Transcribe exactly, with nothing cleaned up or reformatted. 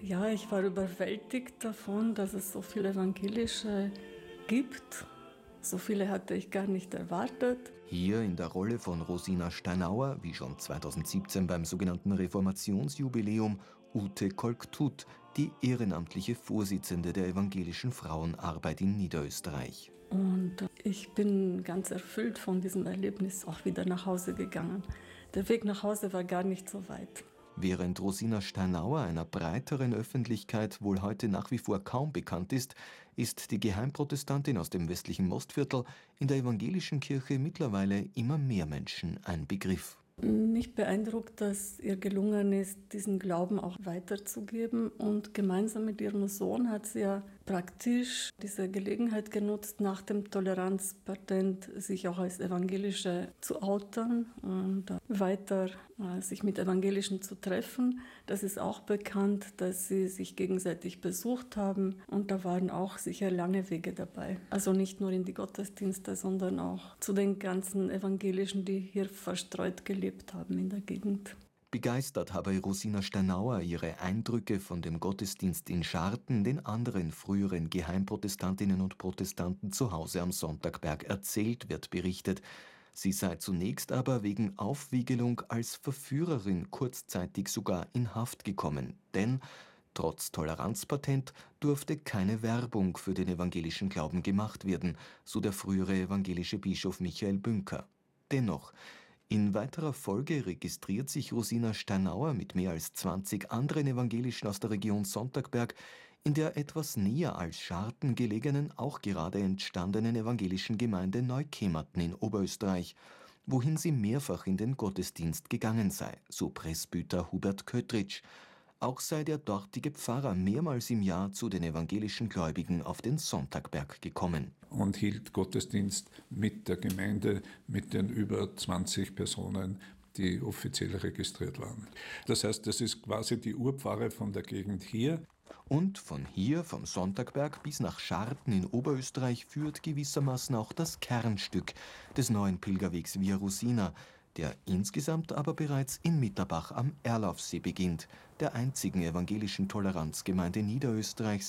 Ja, ich war überwältigt davon, dass es so viele Evangelische gibt. So viele hatte ich gar nicht erwartet. Hier in der Rolle von Rosina Steinauer, wie schon zweitausendsiebzehn beim sogenannten Reformationsjubiläum, Ute Kolktut, die ehrenamtliche Vorsitzende der evangelischen Frauenarbeit in Niederösterreich. Und ich bin ganz erfüllt von diesem Erlebnis auch wieder nach Hause gegangen. Der Weg nach Hause war gar nicht so weit. Während Rosina Steinauer einer breiteren Öffentlichkeit wohl heute nach wie vor kaum bekannt ist, ist die Geheimprotestantin aus dem westlichen Mostviertel in der evangelischen Kirche mittlerweile immer mehr Menschen ein Begriff. Mich beeindruckt, dass ihr gelungen ist, diesen Glauben auch weiterzugeben. Und gemeinsam mit ihrem Sohn hat sie ja praktisch diese Gelegenheit genutzt, nach dem Toleranzpatent sich auch als Evangelische zu outen und weiter äh, sich mit Evangelischen zu treffen. Das ist auch bekannt, dass sie sich gegenseitig besucht haben. Und da waren auch sicher lange Wege dabei. Also nicht nur in die Gottesdienste, sondern auch zu den ganzen Evangelischen, die hier verstreut gelebt haben in der Gegend. Begeistert habe Rosina Steinauer ihre Eindrücke von dem Gottesdienst in Scharten den anderen früheren Geheimprotestantinnen und Protestanten zu Hause am Sonntagberg erzählt, wird berichtet. Sie sei zunächst aber wegen Aufwiegelung als Verführerin kurzzeitig sogar in Haft gekommen, denn trotz Toleranzpatent durfte keine Werbung für den evangelischen Glauben gemacht werden, so der frühere evangelische Bischof Michael Bünker. Dennoch, in weiterer Folge registriert sich Rosina Steinauer mit mehr als zwanzig anderen Evangelischen aus der Region Sonntagberg in der etwas näher als Scharten gelegenen, auch gerade entstandenen evangelischen Gemeinde Neukematen in Oberösterreich, wohin sie mehrfach in den Gottesdienst gegangen sei, so Presbyter Hubert Kötritsch. Auch sei der dortige Pfarrer mehrmals im Jahr zu den evangelischen Gläubigen auf den Sonntagberg gekommen. Und hielt Gottesdienst mit der Gemeinde, mit den über zwanzig Personen, die offiziell registriert waren. Das heißt, das ist quasi die Urpfarre von der Gegend hier. Und von hier, vom Sonntagberg bis nach Scharten in Oberösterreich, führt gewissermaßen auch das Kernstück des neuen Pilgerwegs Via Rosina, der insgesamt aber bereits in Mitterbach am Erlaufsee beginnt, der einzigen evangelischen Toleranzgemeinde Niederösterreichs